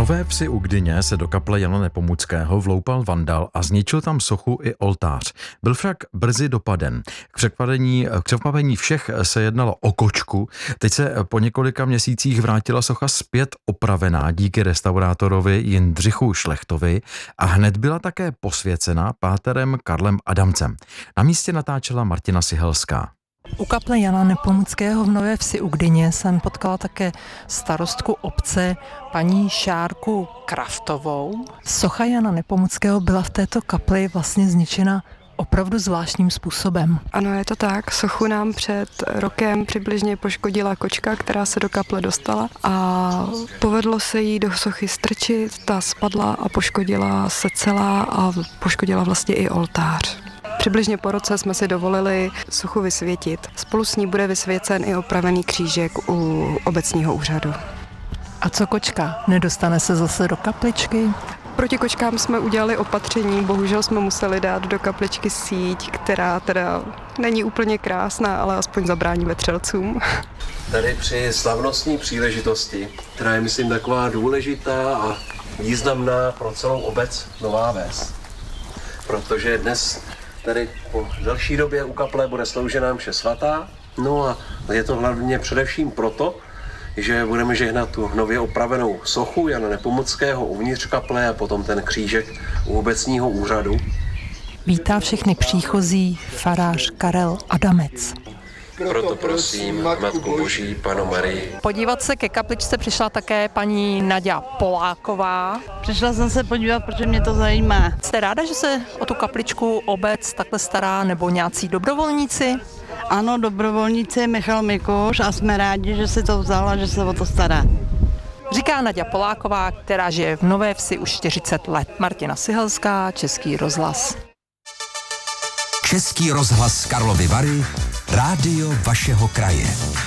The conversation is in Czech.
Nové Vsi u Gdyně se do kaple Jana Nepomuckého vloupal vandal a zničil tam sochu i oltář. Byl však brzy dopaden. K překvapení všech se jednalo o kočku. Teď se po několika měsících vrátila socha zpět opravená díky restaurátorovi Jindřichu Šlechtovi a hned byla také posvěcena páterem Karlem Adamcem. Na místě natáčela Martina Sihelská. U kaple Jana Nepomuckého v Nové Vsi u Gdyně jsem potkala také starostku obce paní Šárku Kraftovou. Socha Jana Nepomuckého byla v této kapli vlastně zničena opravdu zvláštním způsobem. Ano, je to tak. Sochu nám před rokem přibližně poškodila kočka, která se do kaple dostala a povedlo se jí do sochy strčit, ta spadla a poškodila se celá a poškodila vlastně i oltář. Přibližně po roce jsme si dovolili sochu vysvětit. Spolu s ní bude vysvěcen i opravený křížek u obecního úřadu. A co kočka? Nedostane se zase do kapličky? Proti kočkám jsme udělali opatření, bohužel jsme museli dát do kapličky síť, která teda není úplně krásná, ale aspoň zabrání vetřelcům. Tady při slavnostní příležitosti, která je, myslím, taková důležitá a významná pro celou obec Nová Ves. Protože dnes tady po delší době u kaple bude sloužena mše svatá. No a je to hlavně především proto, že budeme žehnat tu nově opravenou sochu Jana Nepomuckého uvnitř kaple a potom ten křížek u obecního úřadu. Vítá všechny příchozí farář Karel Adamec. Proto prosím, Matku Boží, Pannu Marii. Podívat se ke kapličce přišla také paní Naďa Poláková. Přišla jsem se podívat, protože mě to zajímá. Jste ráda, že se o tu kapličku obec takhle stará, nebo nějací dobrovolníci? Ano, dobrovolníci Michal Mikuš a jsme rádi, že si to vzala, že se o to stará. Říká Naďa Poláková, která žije v Nové Vsi už 40 let. Martina Sihelská, Český rozhlas. Český rozhlas Karlovy Vary, rádio vašeho kraje.